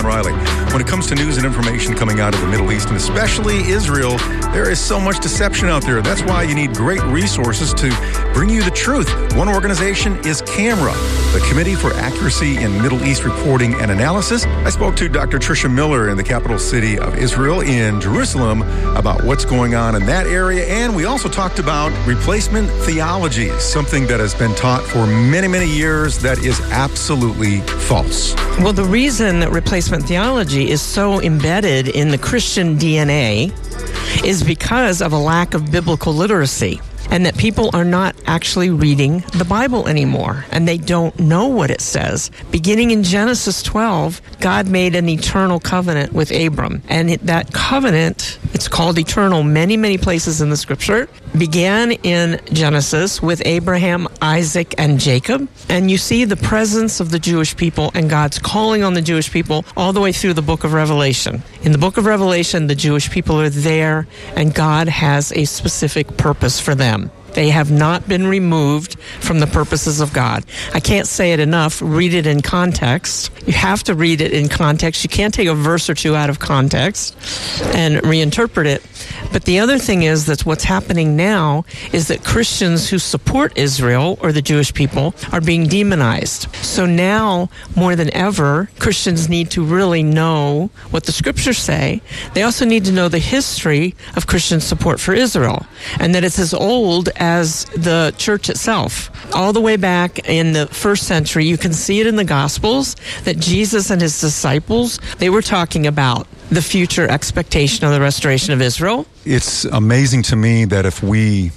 Riley. When it comes to news and information coming out of the Middle East, and especially Israel, there is so much deception out there. That's why you need great resources to bring you the truth. One organization is CAMRA, the Committee for Accuracy in Middle East Reporting and Analysis. I spoke to Dr. Tricia Miller in the capital city of Israel in Jerusalem about what's going on in that area, and we also talked about replacement theology, something that has been taught for many, many years that is absolutely false. Well, the reason that replacement theology is so embedded in the Christian DNA is because of a lack of biblical literacy, and that people are not actually reading the Bible anymore, and they don't know what it says. Beginning in Genesis 12, God made an eternal covenant with Abram, and that covenant, it's called eternal many, many places in the Scripture, began in Genesis with Abraham, Isaac, and Jacob, and you see the presence of the Jewish people and God's calling on the Jewish people all the way through the book of Revelation. In the book of Revelation, the Jewish people are there, and God has a specific purpose for them. They have not been removed from the purposes of God. I can't say it enough. Read it in context. You have to read it in context. You can't take a verse or two out of context and reinterpret it. But the other thing is that what's happening now is that Christians who support Israel or the Jewish people are being demonized. So now, more than ever, Christians need to really know what the Scriptures say. They also need to know the history of Christian support for Israel, and that it's as old as the church itself. All the way back in the first century, you can see it in the Gospels that Jesus and his disciples, they were talking about the future expectation of the restoration of Israel. It's amazing to me that if we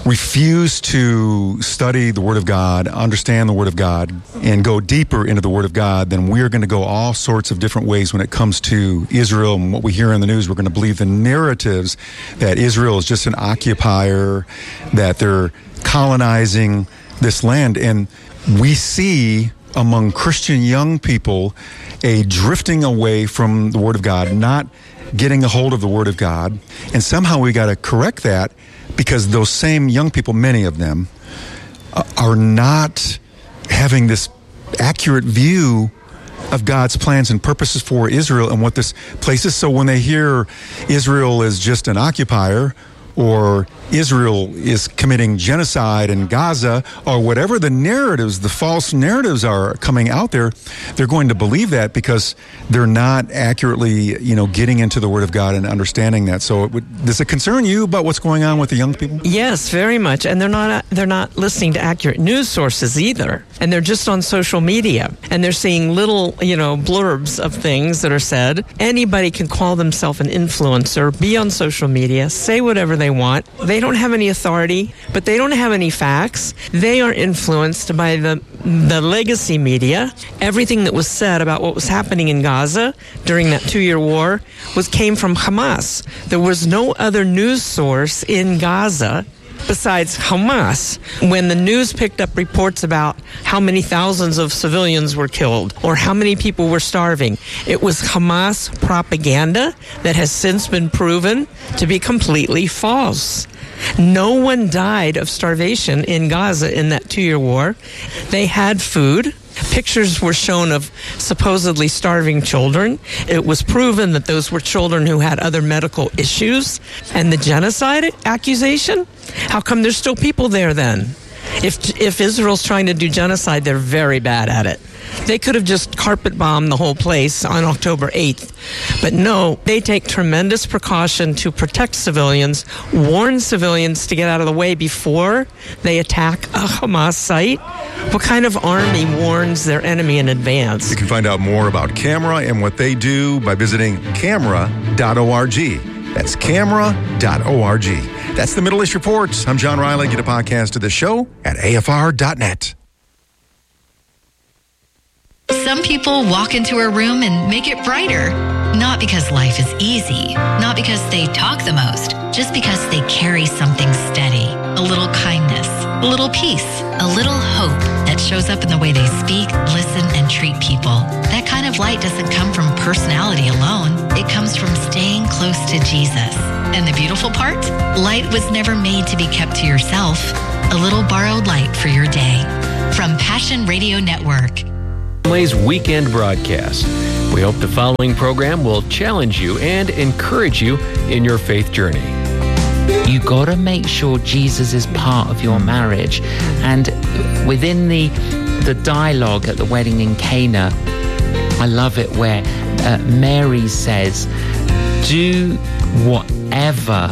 refuse to study the Word of God, understand the Word of God, and go deeper into the Word of God, then we're going to go all sorts of different ways when it comes to Israel and what we hear in the news. We're going to believe the narratives that Israel is just an occupier, that they're colonizing this land. And we see among Christian young people a drifting away from the Word of God, not getting a hold of the Word of God. And somehow we got to correct that, because those same young people, many of them, are not having this accurate view of God's plans and purposes for Israel and what this place is. So when they hear Israel is just an occupier, or Israel is committing genocide in Gaza, or whatever the narratives, the false narratives are coming out there, they're going to believe that because they're not accurately, getting into the Word of God and understanding that. So does it concern you about what's going on with the young people? Yes, very much. And they're not listening to accurate news sources either. And they're just on social media, and they're seeing little, blurbs of things that are said. Anybody can call themselves an influencer, be on social media, say whatever they want. They don't have any authority, but they don't have any facts. They are influenced by the legacy media. Everything that was said about what was happening in Gaza during that 2-year war came from Hamas. There was no other news source in Gaza besides Hamas. When the news picked up reports about how many thousands of civilians were killed or how many people were starving, it was Hamas propaganda that has since been proven to be completely false. No one died of starvation in Gaza in that 2-year war. They had food. Pictures were shown of supposedly starving children. It was proven that those were children who had other medical issues. And the genocide accusation? How come there's still people there then? If Israel's trying to do genocide, they're very bad at it. They could have just carpet bombed the whole place on October 8th. But no, they take tremendous precaution to protect civilians, warn civilians to get out of the way before they attack a Hamas site. What kind of army warns their enemy in advance? You can find out more about CAMRA and what they do by visiting camra.org. That's camra.org. That's the Middle East Report. I'm John Riley. Get a podcast of the show at afr.net. Some people walk into a room and make it brighter. Not because life is easy, not because they talk the most, just because they carry something steady, a little kindness, a little peace, a little hope that shows up in the way they speak, listen, and treat people. That kind of light doesn't come from personality alone. It comes from staying close to Jesus. And the beautiful part? Light was never made to be kept to yourself. A little borrowed light for your day. From Passion Radio Network. Family's weekend broadcast. We hope the following program will challenge you and encourage you in your faith journey. You got to make sure Jesus is part of your marriage. And within the dialogue at the wedding in Cana, I love it where Mary says, do whatever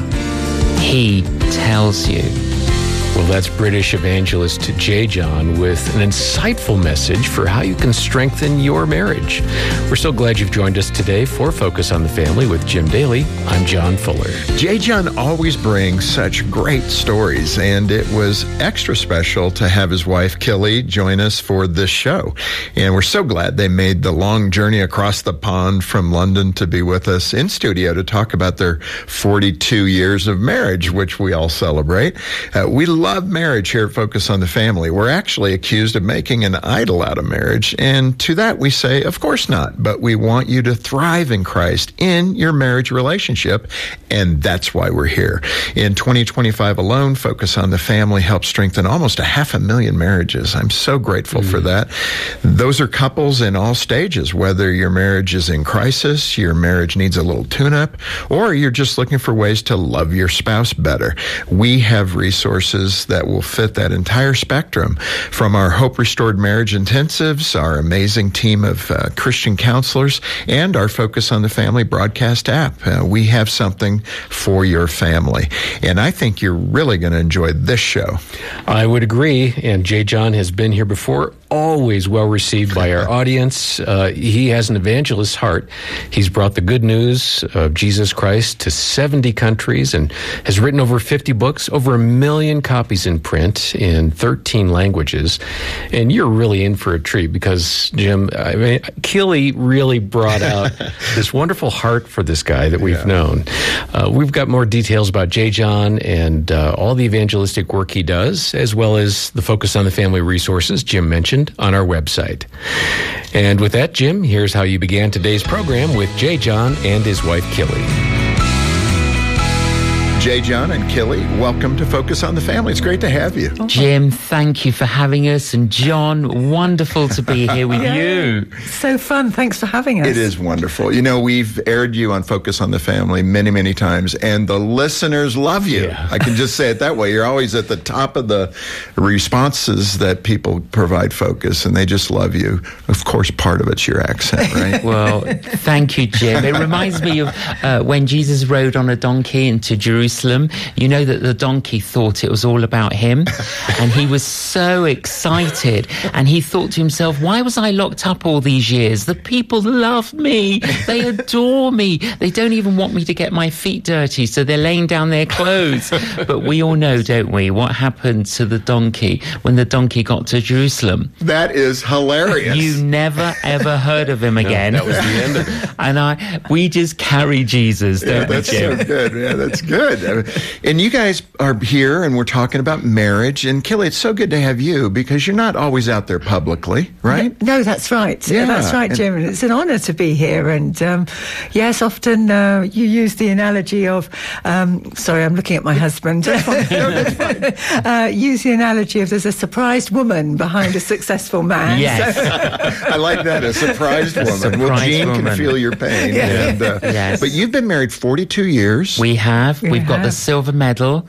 he tells you. Well, that's British evangelist J. John with an insightful message for how you can strengthen your marriage. We're so glad you've joined us today for Focus on the Family with Jim Daly. I'm John Fuller. J. John always brings such great stories, and it was extra special to have his wife, Killy, join us for this show. And we're so glad they made the long journey across the pond from London to be with us in studio to talk about their 42 years of marriage, which we all celebrate. We love marriage here at Focus on the Family. We're actually accused of making an idol out of marriage, and to that we say, of course not, but we want you to thrive in Christ in your marriage relationship, and that's why we're here. In 2025 alone, Focus on the Family helped strengthen almost 500,000 marriages. I'm so grateful for that. Those are couples in all stages, whether your marriage is in crisis, your marriage needs a little tune-up, or you're just looking for ways to love your spouse better. We have resources that will fit that entire spectrum, from our Hope Restored Marriage Intensives, our amazing team of Christian counselors, and our Focus on the Family broadcast app. We have something for your family, and I think you're really going to enjoy this show. I would agree, and J. John has been here before, always well received by our audience. He has an evangelist's heart. He's brought the good news of Jesus Christ to 70 countries and has written over 50 books, over 1 million copies in print in 13 languages. And you're really in for a treat because, Jim, Killy really brought out this wonderful heart for this guy that we've known. We've got more details about J. John and all the evangelistic work he does, as well as the Focus on the Family resources Jim mentioned on our website. And with that, Jim, here's how you began today's program with J. John and his wife, Killy. J. John and Killy, welcome to Focus on the Family. It's great to have you. Jim, thank you for having us. And John, wonderful to be here with you. So fun. Thanks for having us. It is wonderful. You know, we've aired you on Focus on the Family many, many times, and the listeners love you. Yeah. I can just say it that way. You're always at the top of the responses that people provide Focus, and they just love you. Of course, part of it's your accent, right? Well, thank you, Jim. It reminds me of when Jesus rode on a donkey into Jerusalem. You know that the donkey thought it was all about him, and he was so excited, and he thought to himself, why was I locked up all these years? The people love me. They adore me. They don't even want me to get my feet dirty, so they're laying down their clothes. But we all know, don't we, what happened to the donkey when the donkey got to Jerusalem? That is hilarious. You never, ever heard of him again. No, that was the end of it. And we just carry Jesus, don't we, Jim? So good. Yeah, that's good. And you guys are here, and we're talking about marriage. And Killy, it's so good to have you because you're not always out there publicly, right? No, that's right. Yeah. That's right, Jim. It's an honor to be here. And yes, often you use the analogy of, sorry, I'm looking at my husband. Use the analogy of there's a surprised woman behind a successful man. Yes. So. I like that, a surprised woman. Well, Gene can feel your pain. Yeah. And, Yes. But you've been married 42 years. We've got the silver medal,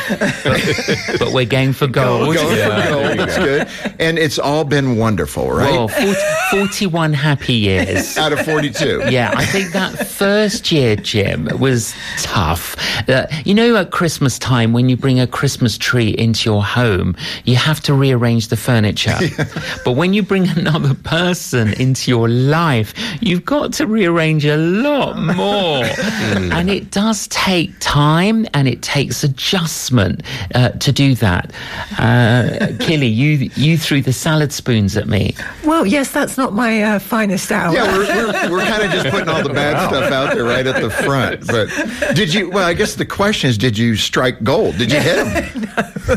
but we're going for gold. Going for gold. That's good. And it's all been wonderful, right? Well, 41 happy years. Out of 42. Yeah, I think that first year, Jim, was tough. You know, at Christmas time, when you bring a Christmas tree into your home, you have to rearrange the furniture. Yeah. But when you bring another person into your life, you've got to rearrange a lot more. And it does take time, and it takes adjustment to do that. Killy, you threw the salad spoons at me. Well, yes, that's not my finest hour. Yeah, we're kind of just putting all the bad stuff out there right at the front. But did you, well, I guess the question is, did you strike gold? Did you hit him?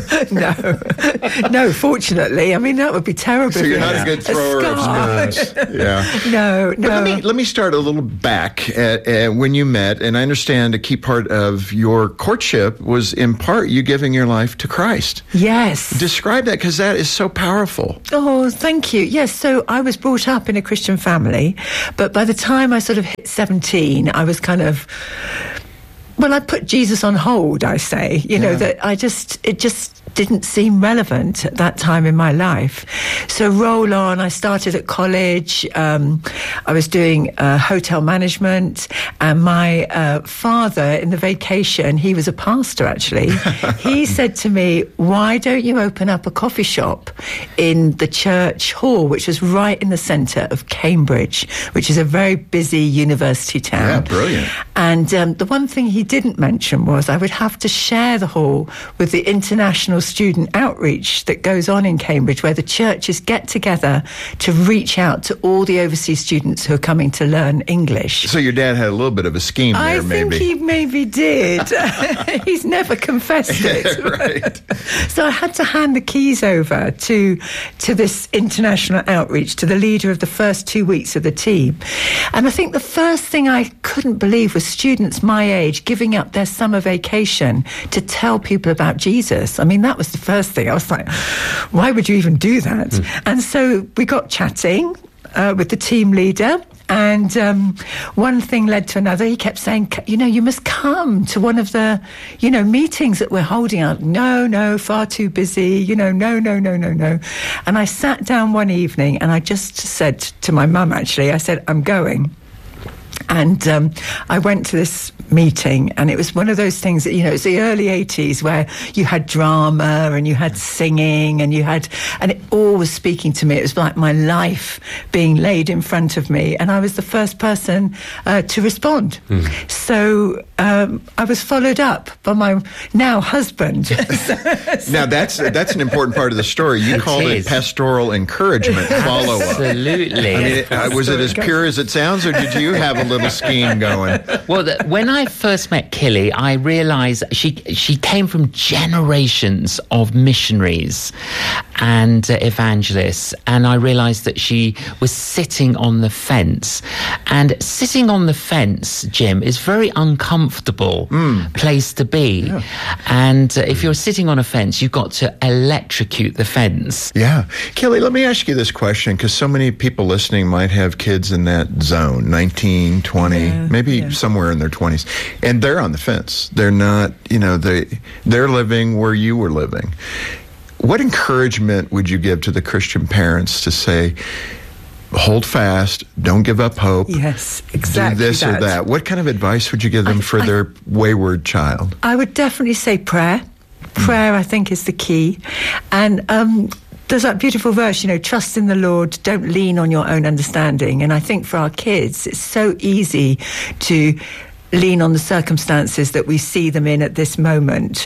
No, fortunately. I mean, that would be terrible. So you're not a good thrower of spoons. Yeah. No. But let me start a little back at when you met, and I understand a key part of your your courtship was in part you giving your life to Christ. Yes. Describe that, because that is so powerful. Oh, thank you. Yes, so I was brought up in a Christian family, but by the time I sort of hit 17, I was kind of... Well, I put Jesus on hold, I say. You know, that it just didn't seem relevant at that time in my life. So roll on, I started at college. I was doing hotel management, and my father, in the vacation, he was a pastor actually, he said to me, why don't you open up a coffee shop in the church hall, which was right in the centre of Cambridge, which is a very busy university town. Yeah, brilliant. And the one thing he didn't mention was I would have to share the hall with the international student outreach that goes on in Cambridge, where the churches get together to reach out to all the overseas students who are coming to learn English. So your dad had a little bit of a scheme there, maybe. I think he maybe did. He's never confessed it. Right. So I had to hand the keys over to this international outreach, to the leader of the first 2 weeks of the team. And I think the first thing I couldn't believe was students my age giving up their summer vacation to tell people about Jesus. I mean, that was the first thing. I was like, why would you even do that? And so we got chatting with the team leader, and one thing led to another. He kept saying, you must come to one of the, meetings that we're holding out. No, far too busy, no. And I sat down one evening and I just said to my mum, actually, I said, I'm going. And I went to this meeting, and it was one of those things that, it's the early 80s where you had drama and you had singing and it all was speaking to me. It was like my life being laid in front of me, and I was the first person to respond. So I was followed up by my now husband. Now that's an important part of the story. You called it pastoral encouragement follow-up. Absolutely. I mean, was it as pure as it sounds, or did you have a little scheme going? Well, when I first met Killy, I realized she came from generations of missionaries and evangelists, and I realized that she was sitting on the fence. And sitting on the fence, Jim, is a very uncomfortable place to be. Yeah. And if you're sitting on a fence, you've got to electrocute the fence. Yeah. Killy, let me ask you this question, because so many people listening might have kids in that zone, 19, 20, maybe somewhere in their 20s, and they're on the fence. They're not, they're living where you were living. What encouragement would you give to the Christian parents to say, hold fast, don't give up hope? Yes, exactly. Do this or that. What kind of advice would you give them for their wayward child? I would definitely say prayer. Prayer, I think, is the key. And there's that beautiful verse, trust in the Lord, don't lean on your own understanding. And I think for our kids, it's so easy to lean on the circumstances that we see them in at this moment.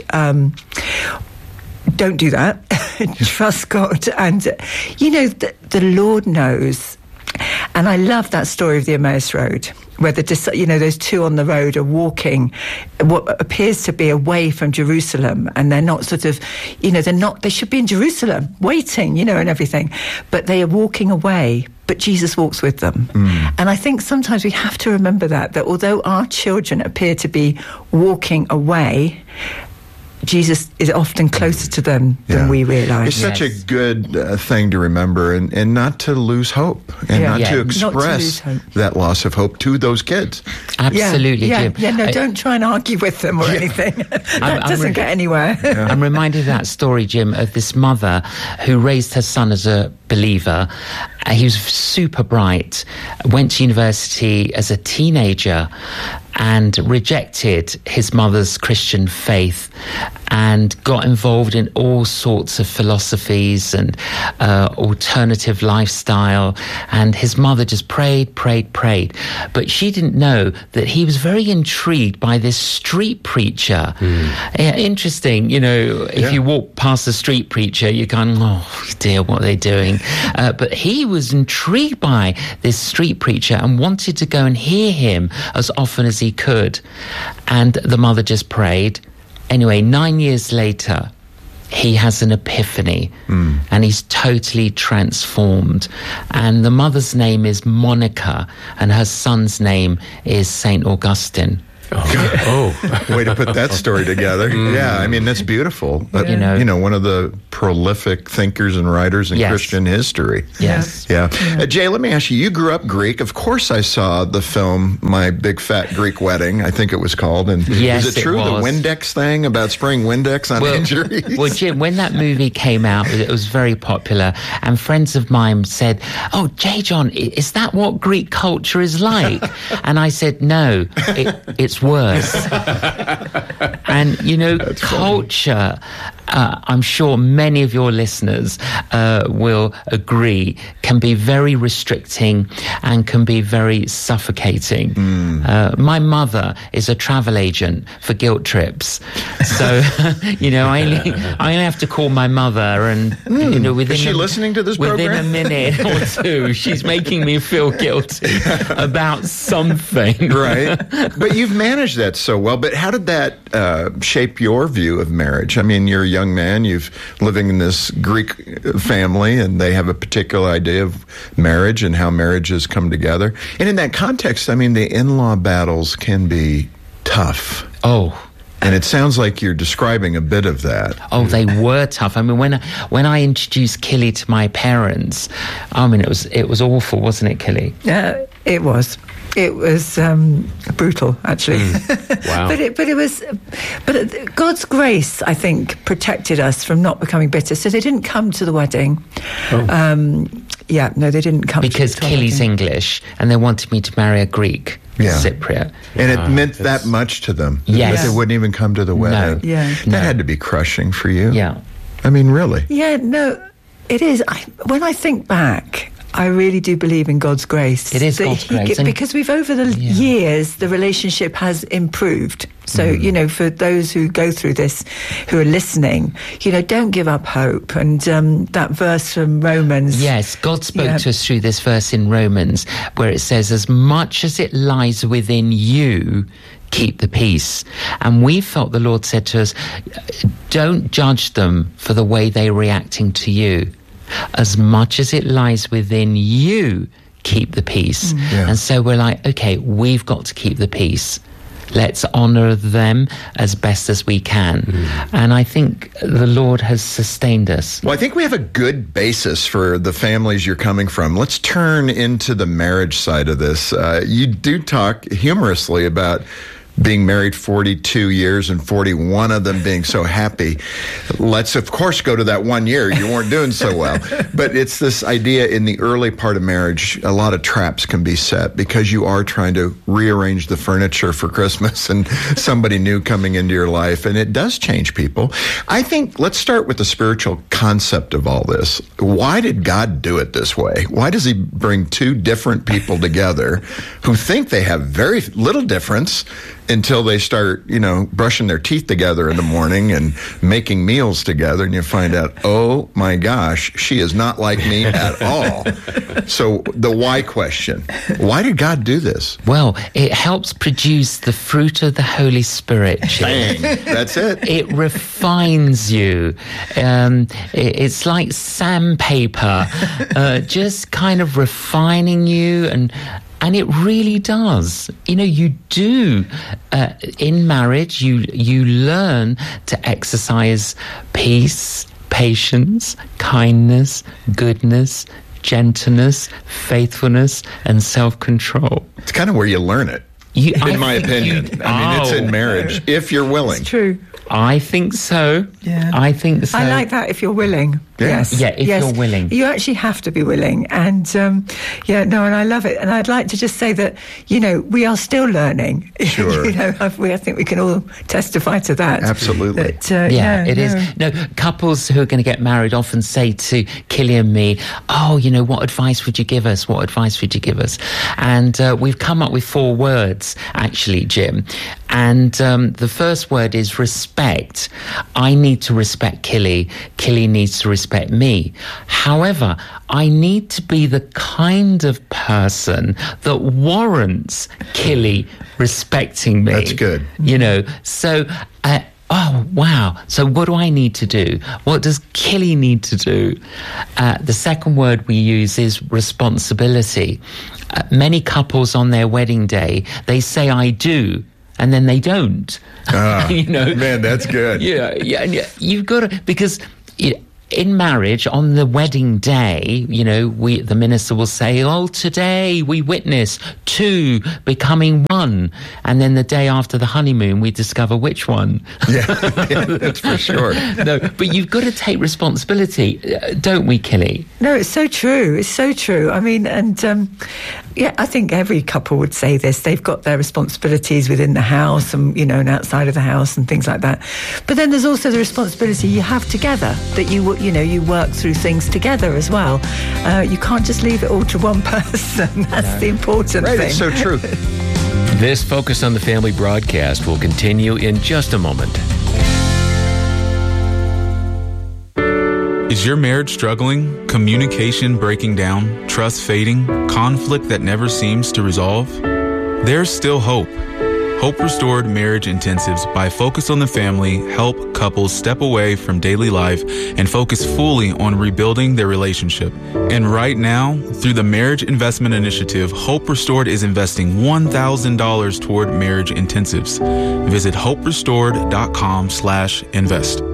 Don't do that. Trust God. And, the Lord knows. And I love that story of the Emmaus Road, where those two on the road are walking what appears to be away from Jerusalem, and they're not they should be in Jerusalem waiting, and everything, but they are walking away, but Jesus walks with them. And I think sometimes we have to remember that although our children appear to be walking away, Jesus is often closer to them than we realize. It's such a good thing to remember, and not to lose hope, and not to express that loss of hope to those kids. Absolutely, Jim. Yeah, no, don't try and argue with them or anything. That doesn't get anywhere. I'm reminded of that story, Jim, of this mother who raised her son as a believer. He was super bright, went to university as a teenager, and rejected his mother's Christian faith and got involved in all sorts of philosophies and alternative lifestyle. And his mother just prayed. But she didn't know that he was very intrigued by this street preacher. Interesting, if you walk past a street preacher, you're going, oh dear, what are they doing? But he was intrigued by this street preacher and wanted to go and hear him as often as he could. And the mother just prayed. Anyway, 9 years later, he has an epiphany and he's totally transformed. And the mother's name is Monica and her son's name is St. Augustine. Way to put that story together. Yeah, I mean, that's beautiful. You know, one of the prolific thinkers and writers in Christian history. Yes. Yeah. Jay, let me ask you, you grew up Greek. Of course I saw the film My Big Fat Greek Wedding, I think it was called. And yes, is it true, the Windex thing about spraying Windex on injuries? Well, Jim, when that movie came out, it was very popular, and friends of mine said, "Oh, J. John, is that what Greek culture is like?" And I said, "No, it's worse." And, you know, that's culture, I'm sure many of your listeners will agree, can be very restricting and can be very suffocating. My mother is a travel agent for guilt trips. So, you know, I only have to call my mother and, you know, is she listening to this within program? a minute or two, she's making me feel guilty about something. Right. But you've managed that so well. But how did that shape your view of marriage? I mean, you're a young man, you've living in this Greek family, and they have a particular idea of marriage and how marriages come together. And in that context, I mean, the in-law battles can be tough. Oh. And it sounds like you're describing a bit of that. Oh, they were tough. I mean, when I introduced Killy to my parents, I mean, it was awful, wasn't it, Killy? Yeah, it was. It was brutal, actually. Wow. but God's grace, I think, protected us from not becoming bitter. So they didn't come to the wedding. They didn't come because Killy's English, and they wanted me to marry a Greek. Cypriot. And it meant that much to them. Yes. That they wouldn't even come to the wedding. No. That had to be crushing for you. Yeah. I mean, really. Yeah, no, it is. When I think back, I really do believe in God's grace. It is God's grace. Because over the years, the relationship has improved. So, you know, for those who go through this, who are listening, you know, don't give up hope. And that verse from Romans. Yes, God spoke to us through this verse in Romans, where it says, as much as it lies within you, keep the peace. And we felt the Lord said to us, don't judge them for the way they're reacting to you. As much as it lies within you, keep the peace. And so we're like, okay, we've got to keep the peace. Let's honor them as best as we can. And I think the Lord has sustained us. Well, I think we have a good basis for the families you're coming from. Let's turn into the marriage side of this. You do talk humorously about being married 42 years and 41 of them being so happy. Let's, of course, go to that 1 year you weren't doing so well. But it's this idea in the early part of marriage, a lot of traps can be set because you are trying to rearrange the furniture for Christmas and somebody new coming into your life. And it does change people. I think let's start with the spiritual concept of all this. Why did God do it this way? Why does he bring two different people together who think they have very little difference until they start, you know, brushing their teeth together in the morning and making meals together, and you find out, oh my gosh, she is not like me at all. So the why question, why did God do this? Well, it helps produce the fruit of the Holy Spirit. Bang, that's it. It refines you. It's like sandpaper, just kind of refining you, and it really does. You know, you do, in marriage, you learn to exercise peace, patience, kindness, goodness, gentleness, faithfulness, and self-control. It's kind of where you learn it, in my opinion. I mean, it's in marriage, if you're willing. It's true. I think so. Yeah. I think so. I like that, if you're willing. Yeah. Yes. Yeah, if you're willing. You actually have to be willing. And, and I love it. And I'd like to just say that, you know, we are still learning. Sure. You know, I think we can all testify to that. Absolutely. But, it is. No, couples who are going to get married often say to Killy and me, oh, you know, what advice would you give us? What advice would you give us? And we've come up with 4 words, actually, Jim. And the first word is respect. I need to respect Killy. Killy needs to respect me. However, I need to be the kind of person that warrants Killy respecting me. That's good. You know, so... oh, wow. So what do I need to do? What does Killy need to do? The second word we use is responsibility. Many couples on their wedding day, they say I do, and then they don't. Man, that's good. Yeah. You've got to, because in marriage, on the wedding day, the minister will say, "Oh, today we witness two becoming one," and then the day after the honeymoon, we discover which one. Yeah, that's for sure. No, but you've got to take responsibility, don't we, Killy? No, it's so true. It's so true. I mean, and I think every couple would say this. They've got their responsibilities within the house and, and outside of the house and things like that. But then there's also the responsibility you have together, that you work through things together as well. You can't just leave it all to one person. That's the important thing. It's so true. This Focus on the Family broadcast will continue in just a moment. Is your marriage struggling? Communication breaking down? Trust fading? Conflict that never seems to resolve? There's still hope. Hope Restored Marriage Intensives by Focus on the Family help couples step away from daily life and focus fully on rebuilding their relationship. And right now, through the Marriage Investment Initiative, Hope Restored is investing $1,000 toward marriage intensives. Visit hoperestored.com/invest.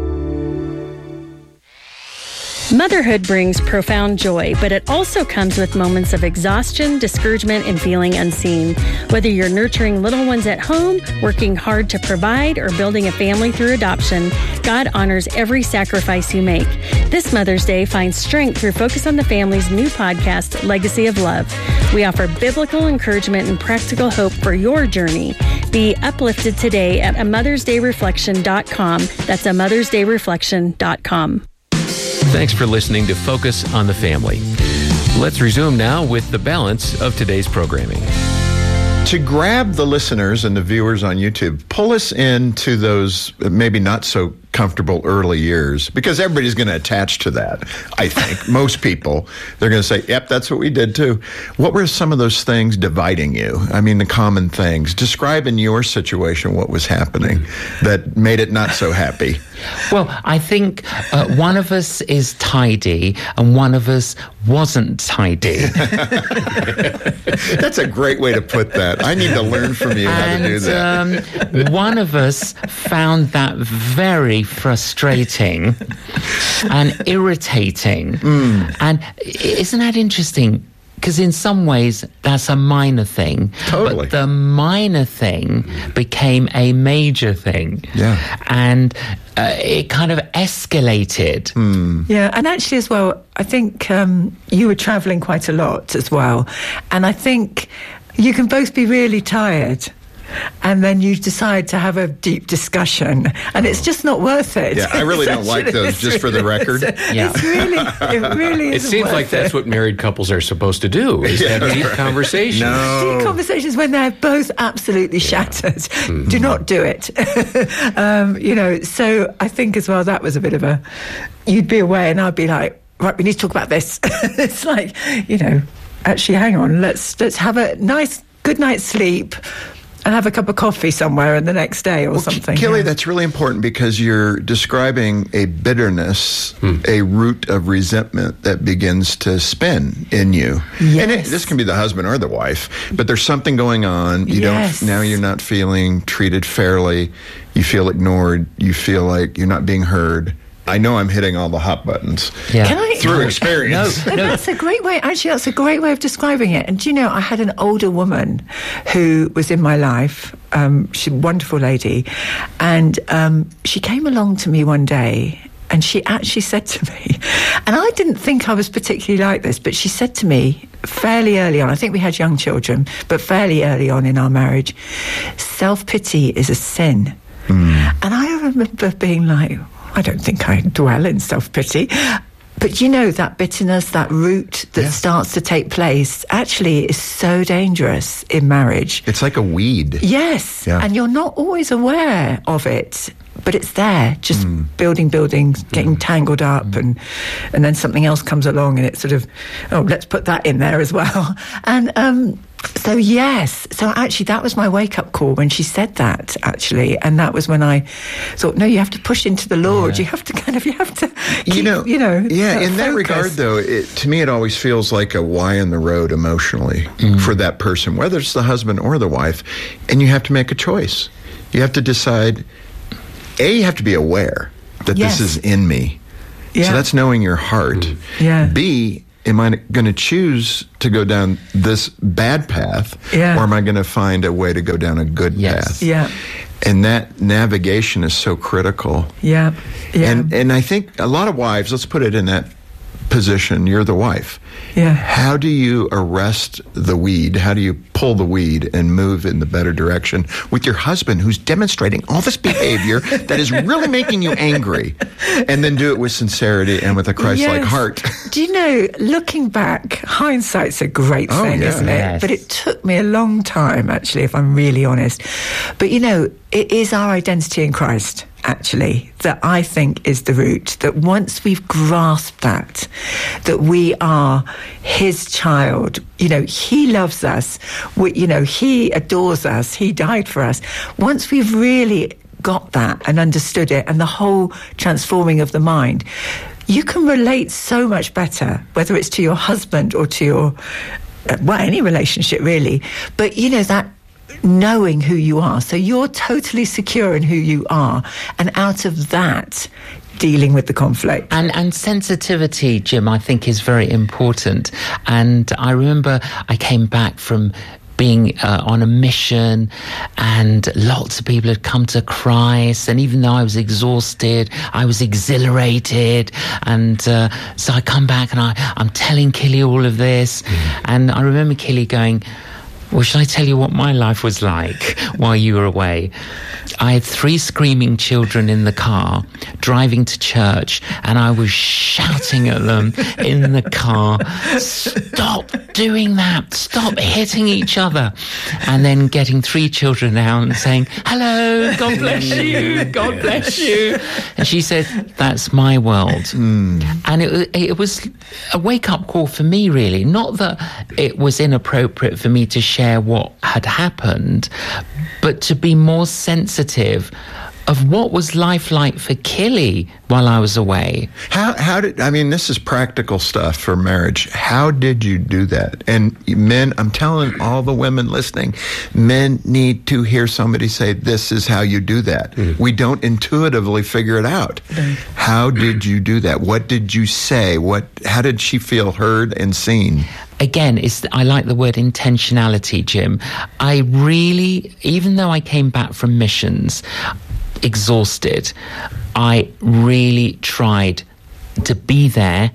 Motherhood brings profound joy, but it also comes with moments of exhaustion, discouragement, and feeling unseen. Whether you're nurturing little ones at home, working hard to provide, or building a family through adoption, God honors every sacrifice you make. This Mother's Day, find strength through Focus on the Family's new podcast, Legacy of Love. We offer biblical encouragement and practical hope for your journey. Be uplifted today at amothersdayreflection.com. That's amothersdayreflection.com. Thanks for listening to Focus on the Family. Let's resume now with the balance of today's programming. To grab the listeners and the viewers on YouTube, pull us into those maybe not so comfortable early years, because everybody's going to attach to that. I think most people, they're going to say, yep, that's what we did too. What were some of those things dividing you? I mean, the common things. Describe in your situation what was happening that made it not so happy. Well, I think one of us is tidy and one of us wasn't tidy. That's a great way to put that. I need to learn from you how to do that. One of us found that very frustrating and irritating. And isn't that interesting? Because in some ways, that's a minor thing. Totally. But the minor thing became a major thing. Yeah. And it kind of escalated. Yeah, and actually as well, I think you were travelling quite a lot as well. And I think you can both be really tired. And then you decide to have a deep discussion, and it's just not worth it. Yeah, I really don't like those, just for the record. Yeah. It really It seems like that's what married couples are supposed to do, is have deep conversations. No. Deep conversations when they're both absolutely shattered. Do not do it. So I think as well that was a bit of a, you'd be away and I'd be like, right, we need to talk about this. It's like, actually, hang on, let's have a nice good night's sleep and have a cup of coffee somewhere in the next day or something. Kelly, that's really important, because you're describing a bitterness, a root of resentment that begins to spin in you. Yes. And this can be the husband or the wife, but there's something going on. Now you're not feeling treated fairly. You feel ignored. You feel like you're not being heard. I know I'm hitting all the hot buttons through experience. No. That's a great way. Actually, that's a great way of describing it. And do you know, I had an older woman who was in my life. She's a wonderful lady. And she came along to me one day and she actually said to me, and I didn't think I was particularly like this, but she said to me fairly early on, I think we had young children, but fairly early on in our marriage, self-pity is a sin. And I remember being like, I don't think I dwell in self-pity. But that bitterness, that root that starts to take place, actually is so dangerous in marriage. It's like a weed. Yes. Yeah. And you're not always aware of it. but it's there, just building, getting tangled up, and then something else comes along, and it's sort of, oh, let's put that in there as well. And so yes, so actually that was my wake-up call when she said that, actually, and that was when I thought, no, you have to push into the Lord. You have to keep, yeah. In that regard, though, to me, it always feels like a Y in the road emotionally for that person, whether it's the husband or the wife, and you have to make a choice. You have to decide. A, you have to be aware that this is in me. Yeah. So that's knowing your heart. Yeah. B, am I going to choose to go down this bad path, or am I going to find a way to go down a good path? Yeah. And that navigation is so critical. Yeah. Yeah. And I think a lot of wives, let's put it in that position, you're the wife. Yeah. How do you arrest the weed? How do you pull the weed and move in the better direction with your husband who's demonstrating all this behavior that is really making you angry, and then do it with sincerity and with a Christ-like heart? Do you know, looking back, hindsight's a great thing, isn't it? Yes. But it took me a long time, actually, if I'm really honest. But, you know, it is our identity in Christ, actually, that I think is the root. That once we've grasped that we are his child, you know, he loves us, he adores us, he died for us. Once we've really got that and understood it, and the whole transforming of the mind, you can relate so much better, whether it's to your husband or to your, any relationship really. But, you know, that knowing who you are. So you're totally secure in who you are. And out of that, dealing with the conflict. And sensitivity, Jim, I think is very important. And I remember I came back from being on a mission, and lots of people had come to Christ, and even though I was exhausted, I was exhilarated, and so I come back and I'm telling Killy all of this, and I remember Killy going, well, should I tell you what my life was like while you were away? I had 3 screaming children in the car driving to church, and I was shouting at them in the car, stop doing that, stop hitting each other. And then getting 3 children out and saying, hello, God bless you, God bless you. And she said, that's my world. And it was a wake-up call for me, really. Not that it was inappropriate for me to share what had happened, but to be more sensitive of what was life like for Killy while I was away. How did, I mean, this is practical stuff for marriage. How did you do that? And men, I'm telling all the women listening, men need to hear somebody say, this is how you do that. We don't intuitively figure it out. How did you do that? What did you say? How did she feel heard and seen? Again, I like the word intentionality, Jim. I really, even though I came back from missions exhausted, I really tried to be there,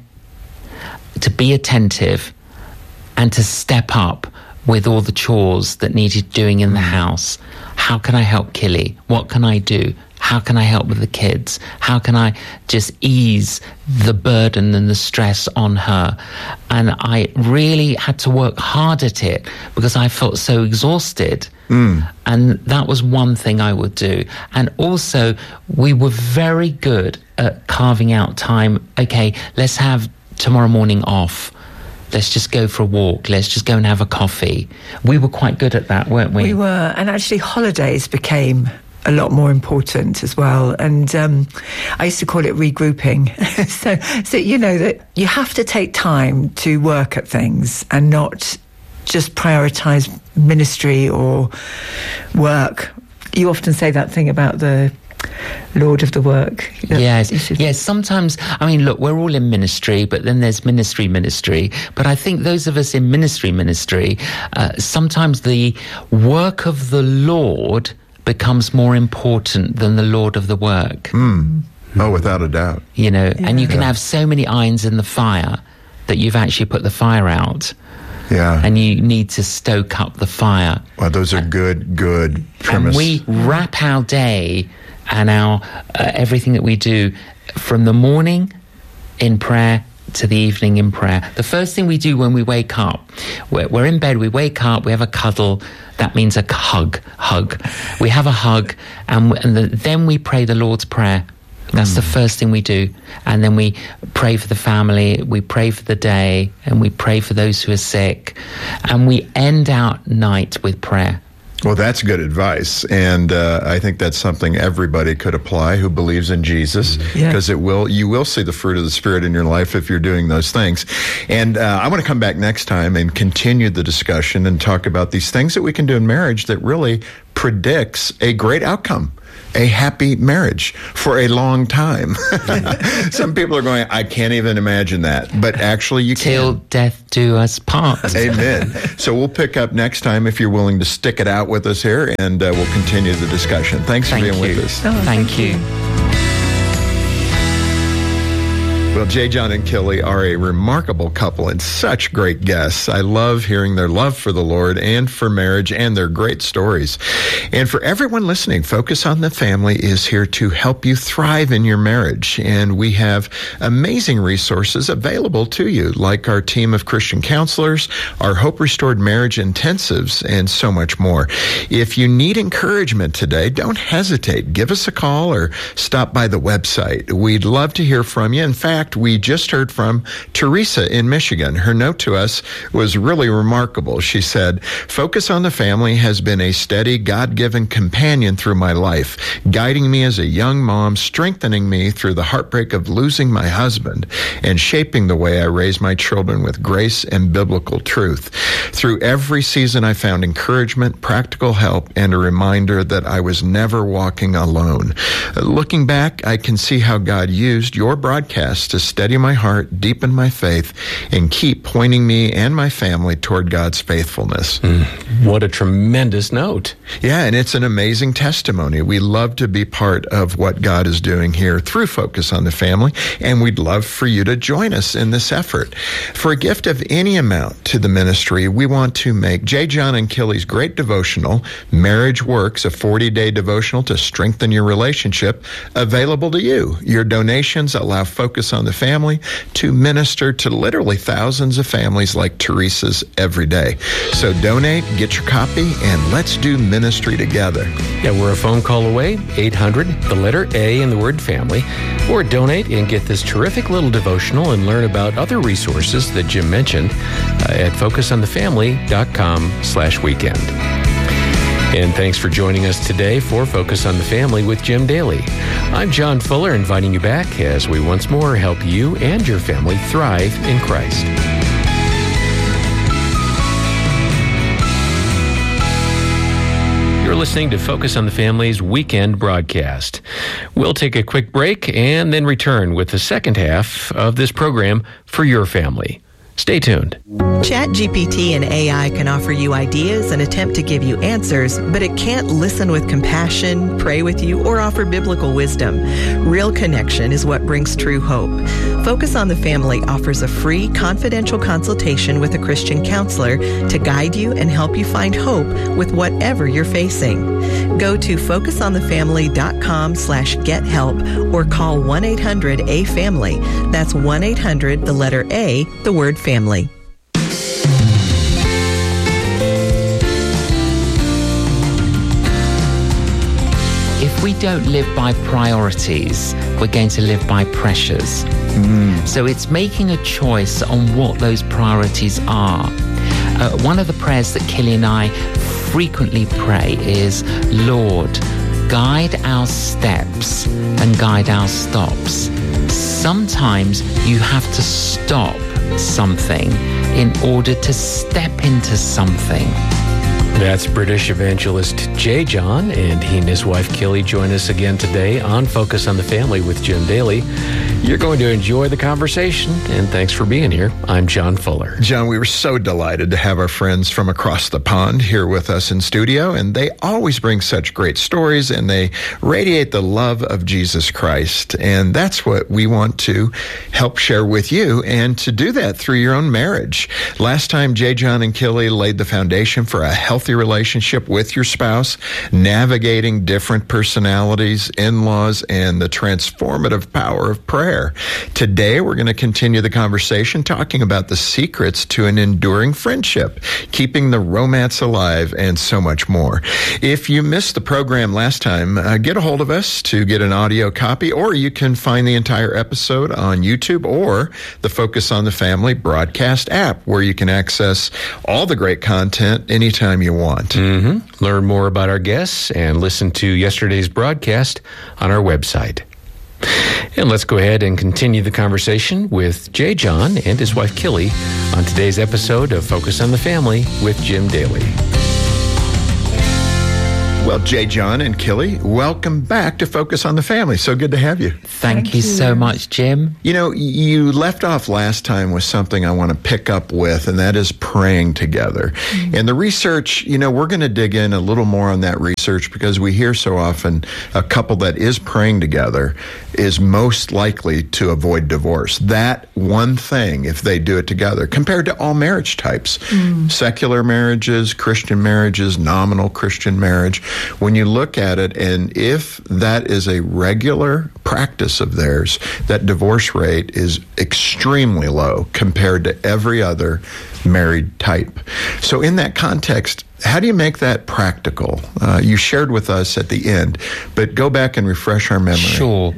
to be attentive, and to step up with all the chores that needed doing in the house. How can I help Killy? What can I do? How can I help with the kids? How can I just ease the burden and the stress on her? And I really had to work hard at it because I felt so exhausted. And that was one thing I would do. And also, we were very good at carving out time. Okay, let's have tomorrow morning off. Let's just go for a walk. Let's just go and have a coffee. We were quite good at that, weren't we? We were. And actually, holidays became a lot more important as well. And I used to call it regrouping. so you know that you have to take time to work at things and not just prioritize ministry or work. You often say that thing about the Lord of the work. Yes. Sometimes, I mean, look, we're all in ministry, but then there's ministry. But I think those of us in ministry, sometimes the work of the Lord becomes more important than the Lord of the work. Oh, without a doubt. You know, and you can have so many irons in the fire that you've actually put the fire out. Yeah. And you need to stoke up the fire. Well, those are good premise. And we wrap our day and our everything that we do from the morning in prayer to the evening in prayer. The first thing we do when we wake up, we're in bed, we wake up, we have a cuddle. That means a hug. We have a hug, and then we pray the Lord's Prayer. That's the first thing we do. And then we pray for the family, we pray for the day, and we pray for those who are sick. And we end our night with prayer. Well, that's good advice, and I think that's something everybody could apply who believes in Jesus, because you will see the fruit of the Spirit in your life if you're doing those things. And I want to come back next time and continue the discussion and talk about these things that we can do in marriage that really predicts a great outcome. A happy marriage for a long time. Some people are going, I can't even imagine that. But actually, you can. Till death do us part. Amen. So we'll pick up next time if you're willing to stick it out with us here, and we'll continue the discussion. Thanks for being with us. Thank you. Well, J. John and Killy are a remarkable couple and such great guests. I love hearing their love for the Lord and for marriage and their great stories. And for everyone listening, Focus on the Family is here to help you thrive in your marriage. And we have amazing resources available to you, like our team of Christian counselors, our Hope Restored Marriage Intensives, and so much more. If you need encouragement today, don't hesitate. Give us a call or stop by the website. We'd love to hear from you. In fact, we just heard from Teresa in Michigan. Her note to us was really remarkable. She said, Focus on the Family has been a steady, God-given companion through my life, guiding me as a young mom, strengthening me through the heartbreak of losing my husband, and shaping the way I raise my children with grace and biblical truth. Through every season, I found encouragement, practical help, and a reminder that I was never walking alone. Looking back, I can see how God used your broadcast to steady my heart, deepen my faith, and keep pointing me and my family toward God's faithfulness. What a tremendous note. Yeah, and it's an amazing testimony. We love to be part of what God is doing here through Focus on the Family, and we'd love for you to join us in this effort. For a gift of any amount to the ministry, we want to make J. John and Killy's great devotional, Marriage Works, a 40-day devotional to strengthen your relationship, available to you. Your donations allow Focus on the Family to minister to literally thousands of families like Teresa's every day. So donate, get your copy, and let's do ministry together. Yeah, we're a phone call away, 800, the letter A in the word family, or donate and get this terrific little devotional and learn about other resources that Jim mentioned at focusonthefamily.com/weekend. And thanks for joining us today for Focus on the Family with Jim Daly. I'm John Fuller, inviting you back as we once more help you and your family thrive in Christ. You're listening to Focus on the Family's weekend broadcast. We'll take a quick break and then return with the second half of this program for your family. Stay tuned. ChatGPT and AI can offer you ideas and attempt to give you answers, but it can't listen with compassion, pray with you, or offer biblical wisdom. Real connection is what brings true hope. Focus on the Family offers a free, confidential consultation with a Christian counselor to guide you and help you find hope with whatever you're facing. Go to focusonthefamily.com/gethelp or call 1-800-A-FAMILY. That's 1-800, the letter A, the word family. If we don't live by priorities, we're going to live by pressures. So it's making a choice on what those priorities are. One of the prayers that Killy and I frequently pray is, Lord, guide our steps and guide our stops. Sometimes you have to stop something in order to step into something. That's British evangelist J. John, and he and his wife Killy join us again today on Focus on the Family with Jim Daly. You're going to enjoy the conversation, and thanks for being here. I'm John Fuller. John, we were so delighted to have our friends from across the pond here with us in studio, and they always bring such great stories, and they radiate the love of Jesus Christ. And that's what we want to help share with you, and to do that through your own marriage. Last time, J. John and Killy laid the foundation for a healthy relationship with your spouse, navigating different personalities, in-laws, and the transformative power of prayer. prayer. Today, we're going to continue the conversation talking about the secrets to an enduring friendship, keeping the romance alive, and so much more. If you missed the program last time, get a hold of us to get an audio copy, or you can find the entire episode on YouTube or the Focus on the Family broadcast app, where you can access all the great content anytime you want. Mm-hmm. Learn more about our guests and listen to yesterday's broadcast on our website. And let's go ahead and continue the conversation with J. John and his wife, Killy, on today's episode of Focus on the Family with Jim Daly. Well, J. John and Killy, welcome back to Focus on the Family. So good to have you. Thank you so much, Jim. You know, you left off last time with something I want to pick up with, and that is praying together. Mm-hmm. And the research, you know, we're going to dig in a little more on that research, because we hear so often a couple that is praying together is most likely to avoid divorce. That one thing, if they do it together, compared to all marriage types, secular marriages, Christian marriages, nominal Christian marriage. When you look at it, and if that is a regular practice of theirs, that divorce rate is extremely low compared to every other married type. So in that context, how do you make that practical? You shared with us at the end, but go back and refresh our memory. Sure.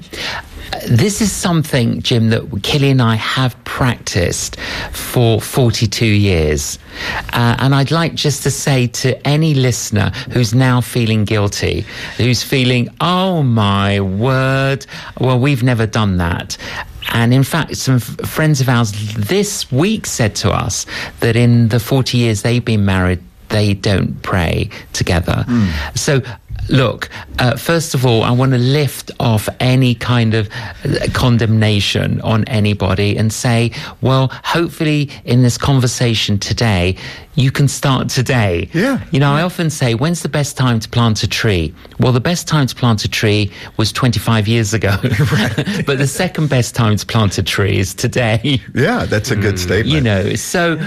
This is something, Jim, that Killy and I have practiced for 42 years. And I'd like just to say to any listener who's now feeling guilty, who's feeling, oh my word, well, we've never done that. And in fact, some friends of ours this week said to us that in the 40 years they've been married, they don't pray together. So, look, first of all, I want to lift off any kind of condemnation on anybody and say, well, hopefully in this conversation today, you can start today. Yeah. You know, I often say, when's the best time to plant a tree? Well, the best time to plant a tree was 25 years ago. But the second best time to plant a tree is today. Yeah, that's a good statement. You know, so,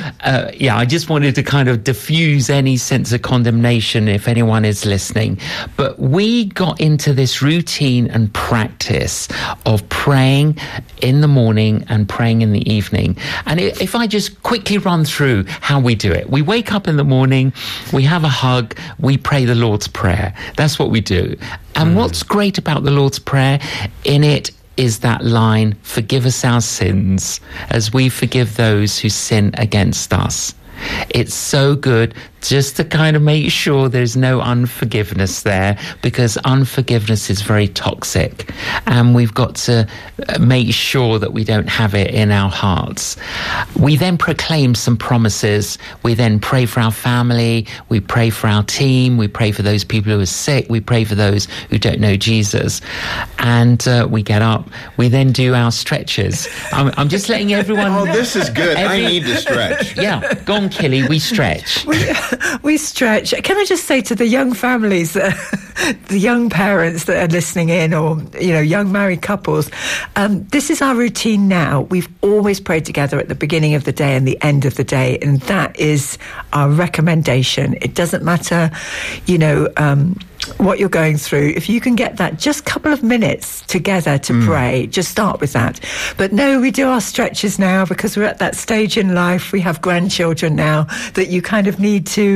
I just wanted to kind of diffuse any sense of condemnation if anyone is listening. But we got into this routine and practice of praying in the morning and praying in the evening. And if I just quickly run through how we do it. We wake up in the morning, we have a hug, we pray the Lord's Prayer. That's what we do. And what's great about the Lord's Prayer, in it is that line, forgive us our sins as we forgive those who sin against us. It's so good just to kind of make sure there's no unforgiveness there, because unforgiveness is very toxic, and we've got to make sure that we don't have it in our hearts. We then proclaim some promises. We then pray for our family. We pray for our team. We pray for those people who are sick. We pray for those who don't know Jesus. And we get up. We then do our stretches. I'm just letting everyone know. Oh, this is good. I need to stretch. Yeah, go on, Killy. We stretch. We stretch. Can I just say to the young families, the young parents that are listening in, or, you know, young married couples, this is our routine now. We've always prayed together at the beginning of the day and the end of the day, and that is our recommendation. It doesn't matter, you know, what you're going through. If you can get that just couple of minutes together to pray, just start with that. But no, we do our stretches now because we're at that stage in life. We have grandchildren now that you kind of need to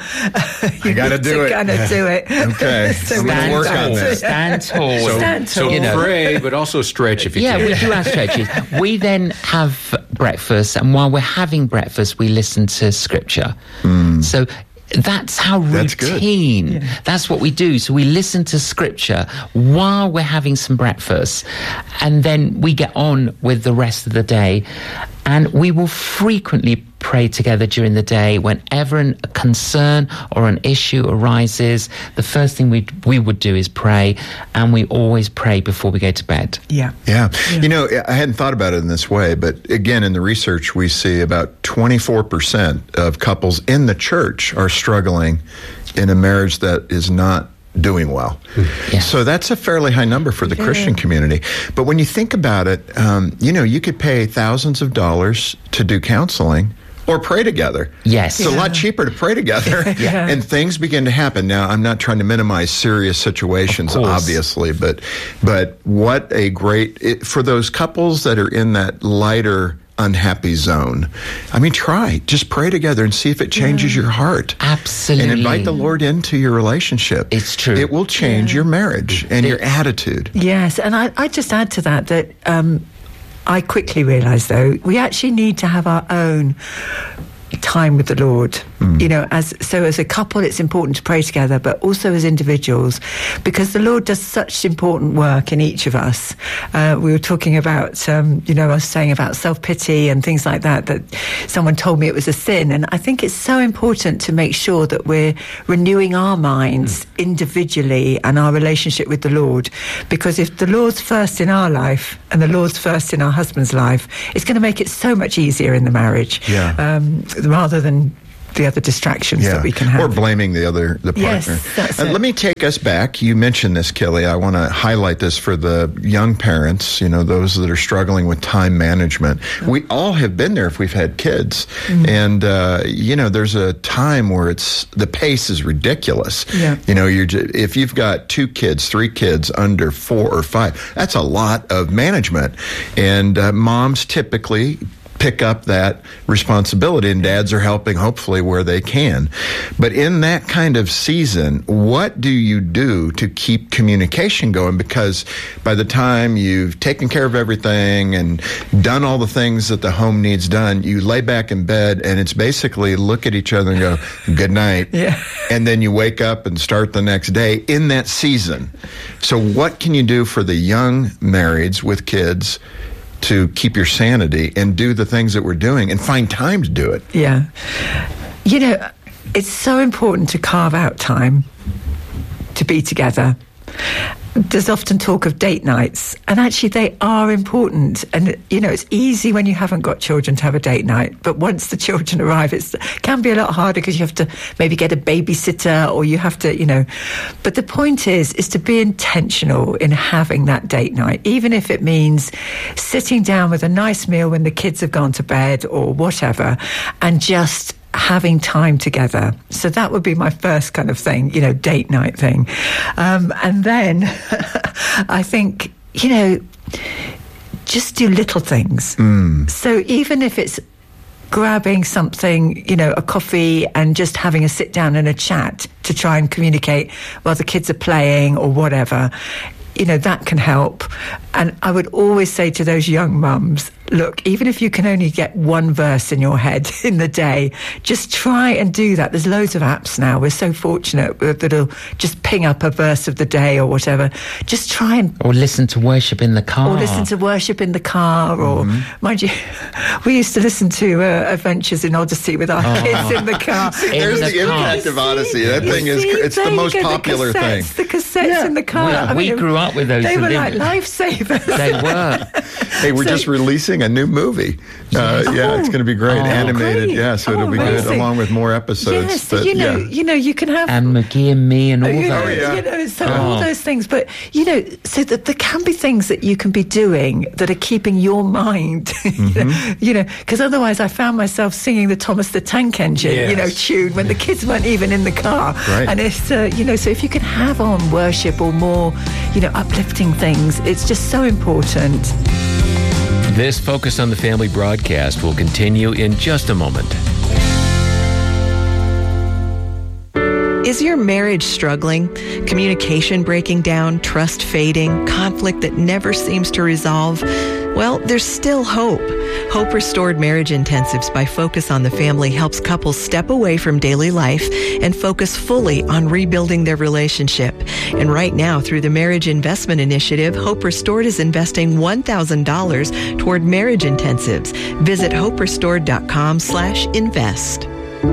you got to do it. Kind of do it. Okay. So I'm going to work on that. Stand tall. So you know. Pray, but also stretch if you can. Yeah, we do our stretches. We then have breakfast, and while we're having breakfast, we listen to scripture. So that's how routine. That's what we do. So we listen to scripture while we're having some breakfast, and then we get on with the rest of the day. And we will frequently pray together during the day. Whenever a concern or an issue arises, the first thing we would do is pray, and we always pray before we go to bed. Yeah. You know, I hadn't thought about it in this way, but again, in the research, we see about 24% of couples in the church are struggling in a marriage that is not doing well. Yeah. So that's a fairly high number for the Christian community. But when you think about it, you know, you could pay thousands of dollars to do counseling, or pray together. Yes. It's a lot cheaper to pray together. And things begin to happen. Now, I'm not trying to minimize serious situations, obviously, but what a great, for those couples that are in that lighter, unhappy zone, I mean, just pray together and see if it changes your heart. Absolutely. And invite the Lord into your relationship. It's true. It will change your marriage and your attitude. Yes, and I just add to that I quickly realised, though, we actually need to have our own time with the Lord. You know, as a couple, it's important to pray together, but also as individuals, because the Lord does such important work in each of us. We were talking about, I was saying about self-pity and things like that someone told me it was a sin. And I think it's so important to make sure that we're renewing our minds individually and our relationship with the Lord, because if the Lord's first in our life and the Lord's first in our husband's life, it's going to make it so much easier in the marriage, rather than the other distractions that we can have. Or blaming the partner. Yes, that's it. Let me take us back. You mentioned this, Kelly. I want to highlight this for the young parents, those that are struggling with time management. We all have been there if we've had kids. And, there's a time where the pace is ridiculous. Yeah. If you've got 2 kids, 3 kids under 4 or 5, that's a lot of management. And moms typically pick up that responsibility, and dads are helping hopefully where they can. But in that kind of season, what do you do to keep communication going? Because by the time you've taken care of everything and done all the things that the home needs done, you lay back in bed and it's basically look at each other and go, good night. And then you wake up and start the next day in that season. So what can you do for the young marrieds with kids to keep your sanity and do the things that we're doing and find time to do it? Yeah. It's so important to carve out time to be together. There's often talk of date nights, and actually they are important. And, it's easy when you haven't got children to have a date night. But once the children arrive, it can be a lot harder because you have to maybe get a babysitter, or you have to, But the point is to be intentional in having that date night, even if it means sitting down with a nice meal when the kids have gone to bed or whatever, and just having time together. So that would be my first kind of thing, date night thing. And then I think, just do little things. So even if it's grabbing something, a coffee and just having a sit down and a chat to try and communicate while the kids are playing or whatever, that can help. And I would always say to those young mums, look, even if you can only get one verse in your head in the day, just try and do that. There's loads of apps now. We're so fortunate that'll just ping up a verse of the day or whatever. Just try and... Or listen to worship in the car. Or, mind you, we used to listen to Adventures in Odyssey with our kids in the car. See, there's the impact of Odyssey. That thing it's the most popular thing. The cassettes in the car. We grew up with those. They were like lifesavers. They were. Hey, we're just releasing a new movie. It's going to be great. Animated, great. So it'll be good, along with more episodes. Yes, but, you can have... And McGee and Me and all those. All those things. But, so that there can be things that you can be doing that are keeping your mind, because otherwise I found myself singing the Thomas the Tank Engine, tune when the kids weren't even in the car. Right. And it's, so if you can have on worship or more, uplifting things, it's just so important. This Focus on the Family broadcast will continue in just a moment. Is your marriage struggling? Communication breaking down, trust fading, conflict that never seems to resolve? Well, there's still hope. Hope Restored Marriage Intensives by Focus on the Family helps couples step away from daily life and focus fully on rebuilding their relationship. And right now, through the Marriage Investment Initiative, Hope Restored is investing $1,000 toward marriage intensives. Visit hoperestored.com/invest.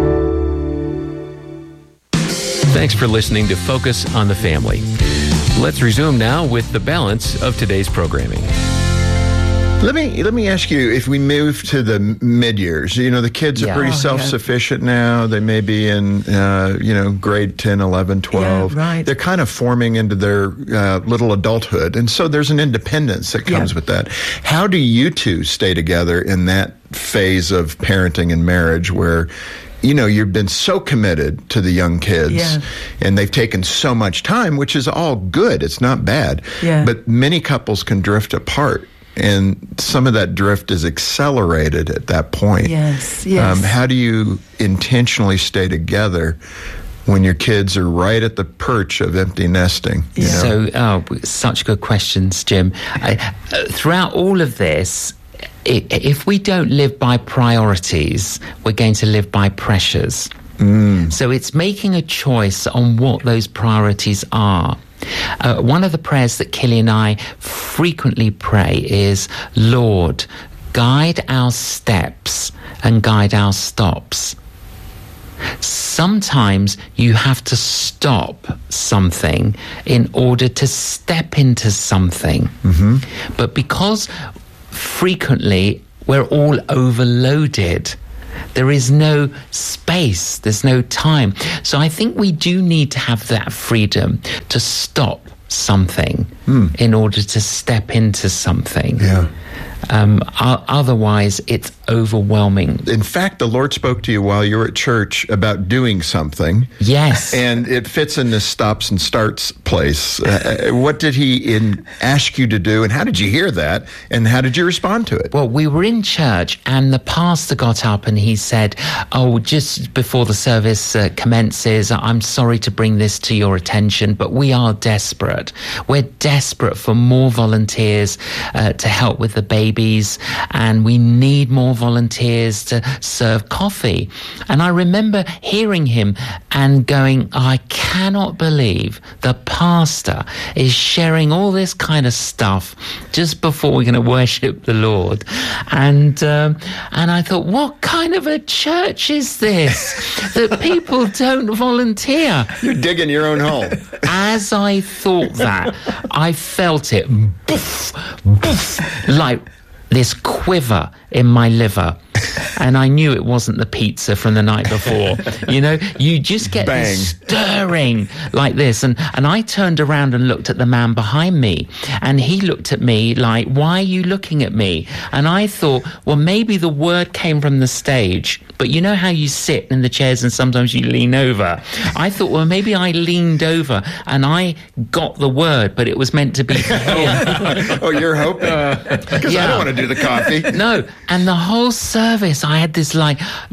Thanks for listening to Focus on the Family. Let's resume now with the balance of today's programming. Let me ask you, if we move to the mid-years, the kids are pretty self-sufficient now. They may be in, grade 10, 11, 12. Yeah, right. They're kind of forming into their little adulthood. And so there's an independence that comes with that. How do you two stay together in that phase of parenting and marriage where you've been so committed to the young kids and they've taken so much time, which is all good. It's not bad. Yeah. But many couples can drift apart. And some of that drift is accelerated at that point. Yes. How do you intentionally stay together when your kids are right at the perch of empty nesting? So, such good questions, Jim. Throughout all of this, if we don't live by priorities, we're going to live by pressures. So it's making a choice on what those priorities are. One of the prayers that Killy and I frequently pray is, Lord, guide our steps and guide our stops. Sometimes you have to stop something in order to step into something. But because frequently we're all overloaded, there is no space, there's no time. So I think we do need to have that freedom to stop something in order to step into something. Otherwise, it's overwhelming. In fact, the Lord spoke to you while you were at church about doing something. Yes. And it fits in this stops and starts place. What did he ask you to do, and how did you hear that, and how did you respond to it? Well, we were in church, and the pastor got up and he said, just before the service commences, I'm sorry to bring this to your attention, but we are desperate. We're desperate for more volunteers to help with the babies, and we need more volunteers to serve coffee. And I remember hearing him and going, I cannot believe the pastor is sharing all this kind of stuff just before we're going to worship the Lord. And I thought, what kind of a church is this that people don't volunteer? You're digging your own hole. As I thought that, I felt it, boof, boof, like this quiver in my liver. And I knew it wasn't the pizza from the night before. You just get this stirring like this. And I turned around and looked at the man behind me. And he looked at me like, why are you looking at me? And I thought, well, maybe the word came from the stage. But you know how you sit in the chairs and sometimes you lean over? I thought, well, maybe I leaned over and I got the word, but it was meant to be for him. Oh, you're hoping? Because I don't want to do the coffee. No. And the whole service, I had this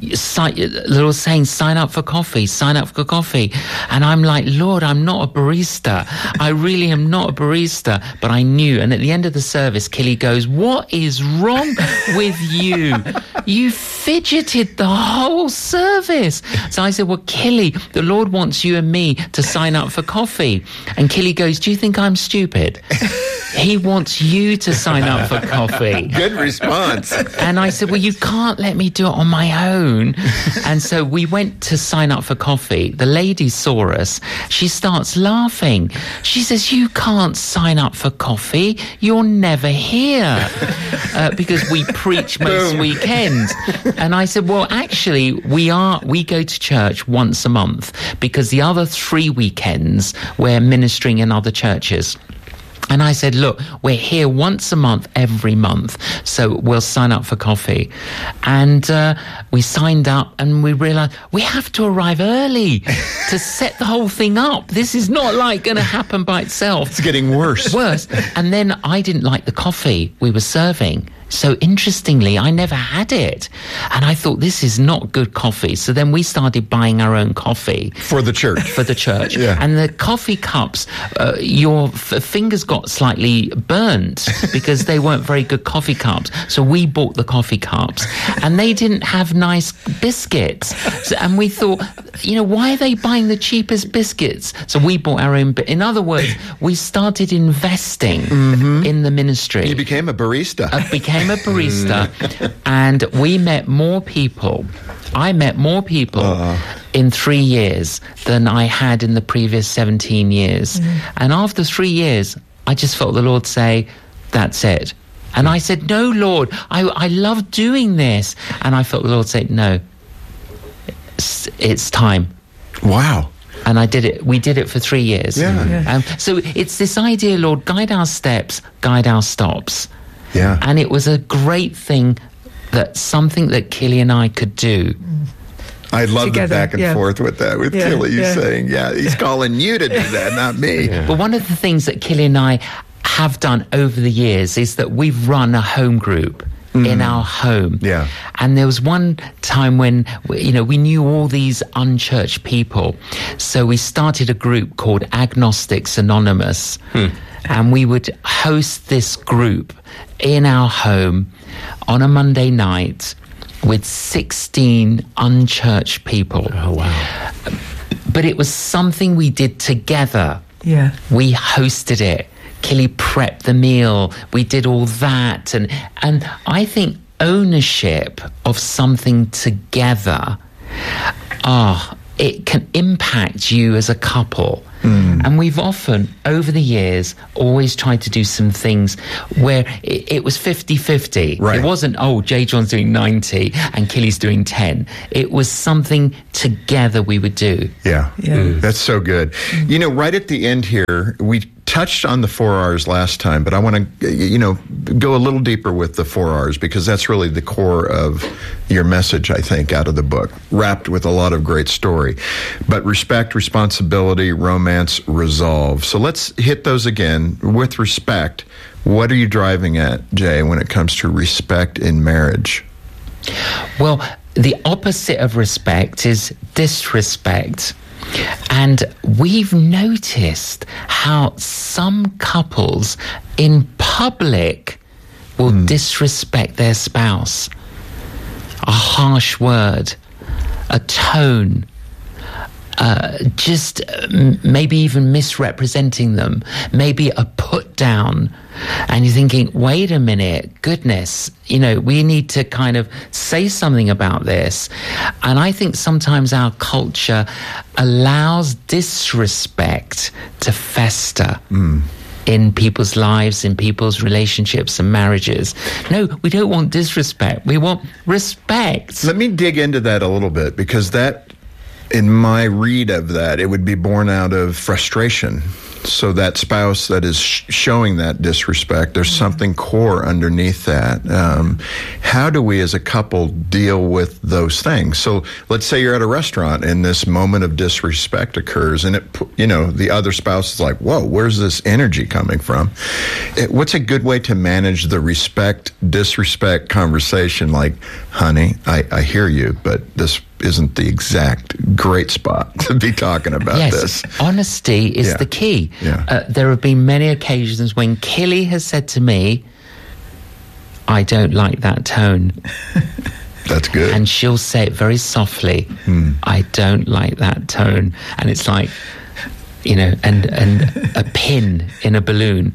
little saying, sign up for coffee, sign up for coffee. And I'm like, Lord, I'm not a barista. I really am not a barista. But I knew. And at the end of the service, Killy goes, what is wrong with you? You fidgeted the whole service. So I said, well, Killy, the Lord wants you and me to sign up for coffee. And Killy goes, do you think I'm stupid? He wants you to sign up for coffee. Good response. And I said, well, you can't let me do it on my own. And so we went to sign up for coffee. The lady saw us. She starts laughing. She says, you can't sign up for coffee. You're never here. Because we preach most weekends. And I said, well, actually, we go to church once a month because the other 3 weekends we're ministering in other churches. And I said, look, we're here once a month, every month, so we'll sign up for coffee. And we signed up and we realized we have to arrive early to set the whole thing up. This is not going to happen by itself. It's getting worse. And then I didn't like the coffee we were serving. So interestingly, I never had it. And I thought, this is not good coffee. So then we started buying our own coffee. For the church. For the church. Yeah. And the coffee cups, your fingers got slightly burnt because they weren't very good coffee cups. So we bought the coffee cups. And they didn't have nice biscuits. And we thought, why are they buying the cheapest biscuits? So we bought our own. In other words, we started investing in the ministry. You became a barista. Became a barista, and we met more people. I met more people in 3 years than I had in the previous 17 years. And after 3 years, I just felt the Lord say, that's it. And I said, no, Lord, I love doing this. And I felt the Lord say, no, it's time. Wow. And I did it. We did it for 3 years. Yeah. So it's this idea, Lord, guide our steps, guide our stops. Yeah. And it was a great thing, something that Killy and I could do. I love Together, the back and forth with that, with Killy saying, he's calling you to do that, not me. But one of the things that Killy and I have done over the years is that we've run a home group in our home. Yeah. And there was one time when, we knew all these unchurched people. So we started a group called Agnostics Anonymous. And we would host this group in our home on a Monday night with 16 unchurched people. Oh, wow. But it was something we did together. Yeah. We hosted it. Killy prepped the meal. We did all that. And I think ownership of something together, it can impact you as a couple. And we've often, over the years, always tried to do some things where it was 50-50. Right. It wasn't, J. John's doing 90 and Killy's doing 10. It was something together we would do. Yeah. That's so good. Right at the end here, we touched on the 4 R's last time, but I want to, go a little deeper with the 4 R's because that's really the core of your message, I think, out of the book, wrapped with a lot of great story. But respect, responsibility, romance, resolve. So let's hit those again. With respect, what are you driving at, Jay, when it comes to respect in marriage? Well, the opposite of respect is disrespect. And we've noticed how some couples in public will disrespect their spouse. A harsh word, a tone, just maybe even misrepresenting them, maybe a put down. And you're thinking, wait a minute, goodness, we need to kind of say something about this. And I think sometimes our culture allows disrespect to fester in people's lives, in people's relationships and marriages. No, we don't want disrespect. We want respect. Let me dig into that a little bit because that, in my read of that, it would be born out of frustration. So that spouse that is showing that disrespect, there's something core underneath that. How do we as a couple deal with those things? So let's say you're at a restaurant and this moment of disrespect occurs and the other spouse is like, whoa, where's this energy coming from? What's a good way to manage the disrespect conversation? Like, honey, I hear you, but this isn't the exact great spot to be talking about this. Honesty is the key. Yeah. There have been many occasions when Killy has said to me, I don't like that tone. That's good. And she'll say it very softly, I don't like that tone. And it's like, and a pin in a balloon.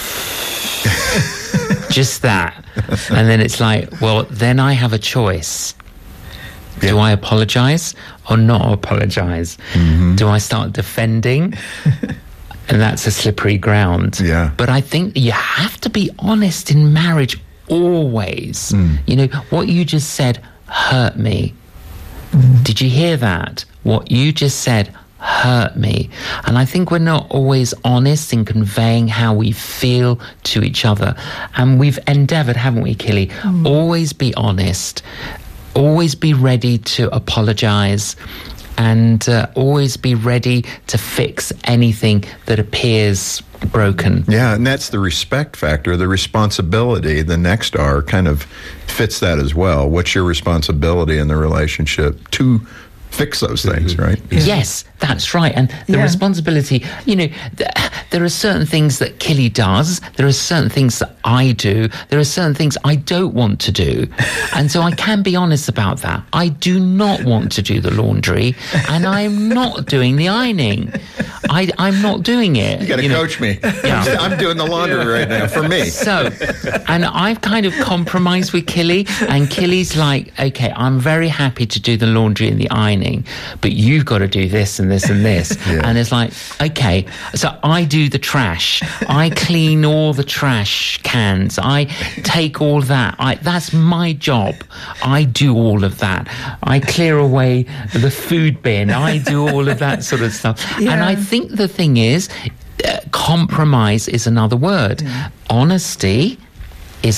Just that. And then it's like, well, then I have a choice. Yeah. Do I apologize or not apologize? Do I start defending? And that's a slippery ground. Yeah. But I think you have to be honest in marriage always. What you just said hurt me. Did you hear that? What you just said hurt me. And I think we're not always honest in conveying how we feel to each other. And we've endeavored, haven't we, Killy? Always be honest. Always be ready to apologize and always be ready to fix anything that appears broken. Yeah, and that's the respect factor. The responsibility, the next R, kind of fits that as well. What's your responsibility in the relationship to fix those things, right? Yes, that's right. And the responsibility, there are certain things that Killy does. There are certain things that I do. There are certain things I don't want to do. And so I can be honest about that. I do not want to do the laundry and I'm not doing the ironing. I'm not doing it. You got to coach me. Yeah. I'm doing the laundry right now for me. So, and I've kind of compromised with Killy, and Killy's like, okay, I'm very happy to do the laundry and the ironing, but you've got to do this and this and this. And it's like, okay, so I do the trash. I clean all the trash cans. I take all that. That's my job. I do all of that. I clear away the food bin. I do all of that sort of stuff. Yeah. And I think the thing is, compromise is another word. Honesty